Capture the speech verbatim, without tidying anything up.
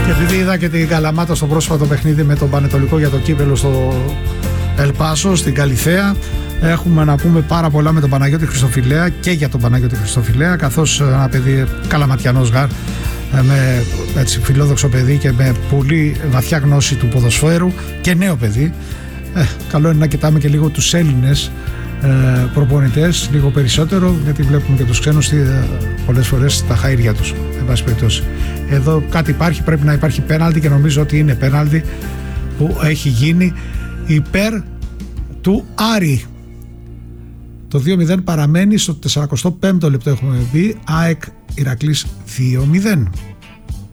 Και επειδή είδα και την Καλαμάτα στο πρόσφατο παιχνίδι με τον Πανετολικό για το κύπελο στο Ελπάσο, στην Καλιθέα, έχουμε να πούμε πάρα πολλά με τον Παναγιώτη Χριστοφιλέα και για τον Παναγιώτη Χριστοφιλέα, καθώς ένα παιδί καλαματιανός γάρ, με έτσι, φιλόδοξο παιδί και με πολύ βαθιά γνώση του ποδοσφαίρου και νέο παιδί. Ε, καλό είναι να κοιτάμε και λίγο τους Έλληνες ε, προπονητές λίγο περισσότερο, γιατί βλέπουμε και τους ξένους ε, πολλές φορές τα χαΐρια τους, εν πάση περιπτώσει. Εδώ κάτι υπάρχει, πρέπει να υπάρχει πέναλτι και νομίζω ότι είναι πέναλτι που έχει γίνει υπέρ του Άρη. Το δύο μηδέν παραμένει στο σαράντα πέμπτο λεπτό, έχουμε πει, ΑΕΚ Ηρακλής δύο μηδέν.